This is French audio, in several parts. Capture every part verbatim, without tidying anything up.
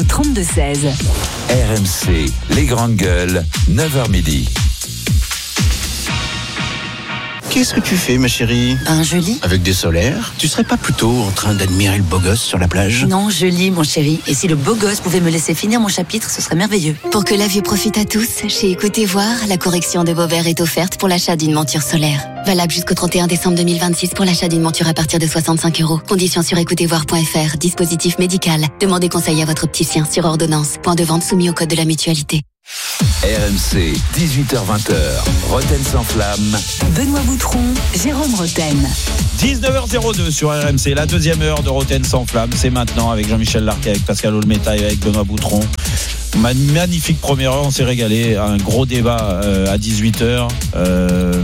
trente-deux seize. R M C, les grandes gueules, neuf heures midi. Qu'est-ce que tu fais, ma chérie ? Ben, je lis. Avec des solaires ? Tu serais pas plutôt en train d'admirer le beau gosse sur la plage ? Non, je lis, mon chéri. Et si le beau gosse pouvait me laisser finir mon chapitre, ce serait merveilleux. Pour que la vue profite à tous, chez Écoutez Voir, la correction de vos verres est offerte pour l'achat d'une monture solaire. Valable jusqu'au trente et un décembre deux mille vingt-six pour l'achat d'une monture à partir de soixante-cinq euros. Conditions sur écoutez voir point f r. Dispositif médical. Demandez conseil à votre opticien sur ordonnance. Point de vente soumis au code de la mutualité. R M C, dix-huit heures vingt, Rotten sans flamme. Benoît Boutron, Jérôme Rotten. dix-neuf heures deux sur R M C, la deuxième heure de Rotten sans flamme. C'est maintenant avec Jean-Michel Larquet, avec Pascal Olmeta et avec Benoît Boutron. Magnifique première heure, on s'est régalé. Un gros débat euh, à dix-huit heures. Euh,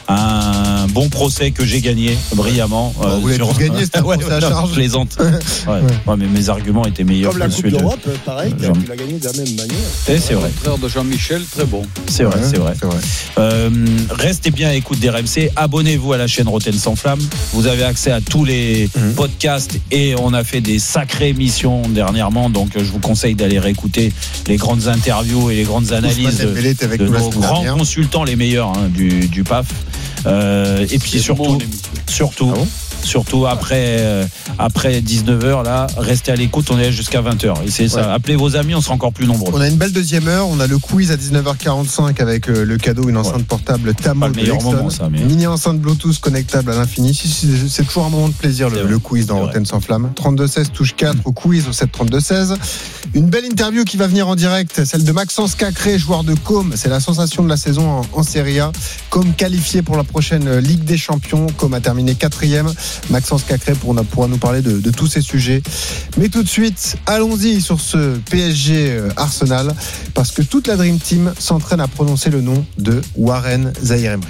un bon procès que j'ai gagné brillamment. Euh, vous l'avez sur... gagné, c'était un ouais, procès à non, charge. Plaisante. Ouais. Ouais. Ouais, mais mes arguments étaient meilleurs comme que la celui Coupe de d'Europe, pareil, Jean... tu l'as gagné de la même manière. Et c'est vrai. Frère de Jean-Michel, très bon. C'est vrai, ouais, c'est vrai. C'est vrai. Euh, restez bien à l'écoute d'R M C. Abonnez-vous à la chaîne Rotten sans flamme. Vous avez accès à tous les mmh. podcasts et on a fait des sacrées émissions dernièrement. Donc je vous conseille d'aller réécouter les grandes interviews et les grandes analyses de, de nos grands dernière. consultants, les meilleurs hein, du, du P A F. Euh, et puis c'est surtout, bon, surtout, ah bon surtout après, euh, après dix-neuf heures, là, restez à l'écoute, on est jusqu'à vingt heures. Et c'est ça. Ouais. Appelez vos amis, on sera encore plus nombreux. On a une belle deuxième heure, on a le quiz à dix-neuf heures quarante-cinq avec euh, le cadeau, une enceinte ouais. portable Tamo de Lexton, mais... mini enceinte Bluetooth connectable à l'infini. Si, si, c'est toujours un moment de plaisir le, le quiz dans Rotten sans flamme. trente-deux seize touche quatre mmh. au quiz au sept trente-deux seize. Une belle interview qui va venir en direct, celle de Maxence Cacré, joueur de Côme. C'est la sensation de la saison en, en Serie A. Côme qualifié pour la prochaine Ligue des Champions. Côme a terminé quatrième. Maxence Cacré pour, pourra nous parler de, de tous ces sujets. Mais tout de suite, allons-y sur ce P S G Arsenal, parce que toute la Dream Team s'entraîne à prononcer le nom de Warren Zaïre-Emery.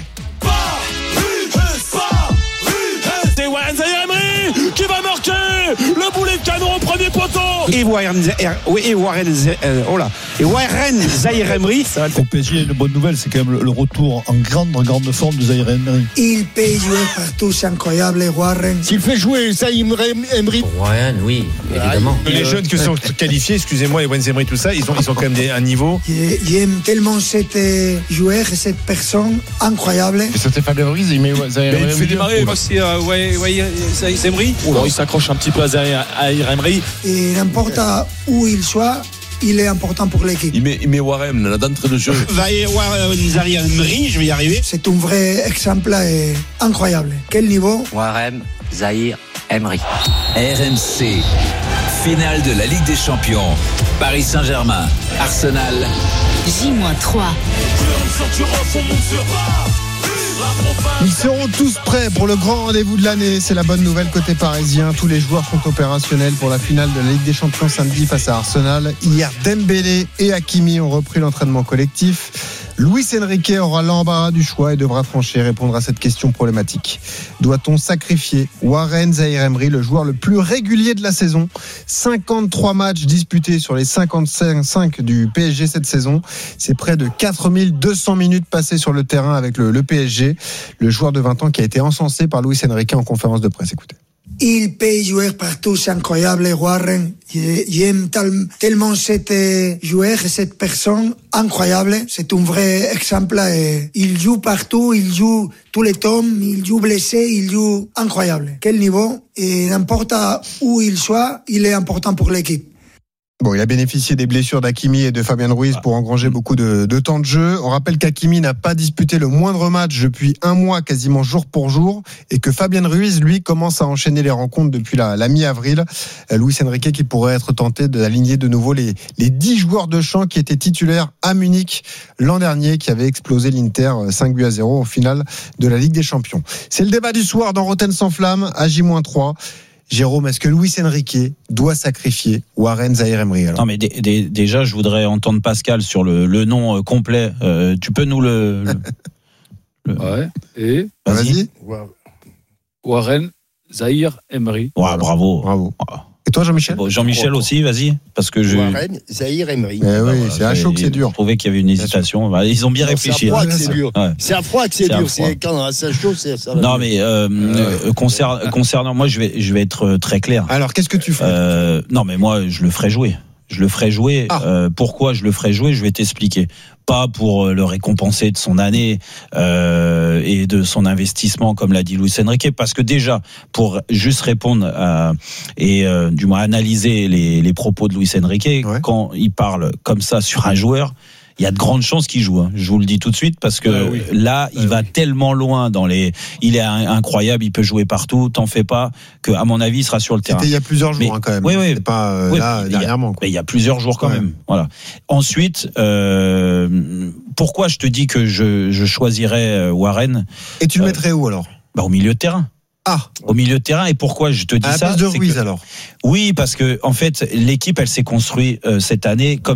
C'est Warren Zaïre-Emery qui va marquer le boulet de canon au premier poteau. Et Warren, oui, et Warren, euh, oh là, et Warren Zaïre-Emery. Pour P S G, une bonne nouvelle, c'est quand même le, le retour en grande, grande forme de Zaïre-Emery. Il peut jouer partout, c'est incroyable, Warren. S'il fait jouer Zaïre-Emery. Warren, oui, évidemment. Les euh, jeunes qui sont qualifiés, excusez-moi, et Warren Zaïre-Emery, tout ça, ils ont, ils ont quand même des, un niveau. J'aime tellement cet joueur et cette personne incroyable. Et ça te favorise, il met Zaïre-Emery. Il fait démarrer aussi euh, ouais, ouais, Zaïre-Emery. Il s'accroche un petit peu à Zaïre-Emery. Et n'importe où il soit, il est important pour l'équipe. Il met, il met Warren là d'entrée de jeu. Warren Zaïre-Emery, je vais y arriver. C'est un vrai exemple et incroyable. Quel niveau? Warren Zaïre-Emery. R M C, finale de la Ligue des Champions. Paris Saint-Germain, Arsenal. J trois. Ils seront tous prêts pour le grand rendez-vous de l'année. C'est la bonne nouvelle côté parisien. Tous les joueurs sont opérationnels pour la finale de la Ligue des Champions samedi face à Arsenal. Hier, Dembélé et Hakimi ont repris l'entraînement collectif. Luis Enrique aura l'embarras du choix et devra trancher, répondre à cette question problématique. Doit-on sacrifier Warren Zaïre-Emery, le joueur le plus régulier de la saison? cinquante-trois matchs disputés sur les cinquante-cinq du P S G cette saison. C'est près de quatre mille deux cents minutes passées sur le terrain avec le, le P S G. Le joueur de vingt ans qui a été encensé par Luis Enrique en conférence de presse. Écoutez. Il peut jouer partout, c'est incroyable, Warren. J'aime tellement cet joueur et cette personne incroyable. C'est un vrai exemple. Il joue partout, il joue tous les temps, il joue blessé, il joue incroyable. Quel niveau? Et n'importe où il soit, il est important pour l'équipe. Bon, il a bénéficié des blessures d'Hakimi et de Fabien Ruiz pour engranger beaucoup de, de temps de jeu. On rappelle qu'Hakimi n'a pas disputé le moindre match depuis un mois, quasiment jour pour jour, et que Fabien Ruiz, lui, commence à enchaîner les rencontres depuis la, la mi-avril. Luis Enrique qui pourrait être tenté d'aligner de nouveau les, les dix joueurs de champ qui étaient titulaires à Munich l'an dernier, qui avaient explosé l'Inter cinq buts à zéro en finale de la Ligue des Champions. C'est le débat du soir dans Rotten sans flamme à J trois. Jérôme, est-ce que Luis Enrique doit sacrifier Warren Zaïre-Emery? Non, mais d- d- déjà, je voudrais entendre Pascal sur le, le nom complet. Euh, tu peux nous le. le, le... Ouais. Et vas-y. Warren Zaïre-Emery. Ouais, bravo. Bravo. Et toi, Jean-Michel? Bon, Jean-Michel aussi, vas-y. Parce que je. Warren Zaïre-Emery. Eh oui, c'est à chaud que c'est dur. Je trouvais qu'il y avait une hésitation. Ils ont bien non, réfléchi. C'est à froid que c'est dur. Ouais. C'est à froid que c'est, c'est dur. C'est quand c'est chaud, c'est ça. Non, mais euh, euh, concernant, concernant moi, je vais, je vais être très clair. Alors, qu'est-ce que tu ferais? euh, Non, mais moi, je le ferai jouer. Je le ferai jouer. Ah. Euh, pourquoi je le ferai jouer? Je vais t'expliquer. Pas pour le récompenser de son année euh, et de son investissement, comme l'a dit Luis Enrique, parce que déjà, pour juste répondre à, et euh, du moins analyser les, les propos de Luis Enrique, ouais. quand il parle comme ça sur un joueur, il y a de grandes chances qu'il joue. Hein. Je vous le dis tout de suite parce que euh, oui. là, il euh, va oui. tellement loin dans les. Il est incroyable, il peut jouer partout. T'en fais pas. Que à mon avis, il sera sur le terrain. C'était il y a plusieurs jours mais, hein, quand même. Oui, oui. C'est pas euh, oui, là dernièrement. Il y, y a plusieurs jours quand ouais. même. Voilà. Ensuite, euh, pourquoi je te dis que je, je choisirais Warren? Et tu le euh, mettrais où alors? Bah au milieu de terrain. Ah, au milieu de terrain. Et pourquoi je te dis à la ça? place de Ruiz que, alors? Oui, parce que en fait, l'équipe, elle s'est construite euh, cette année comme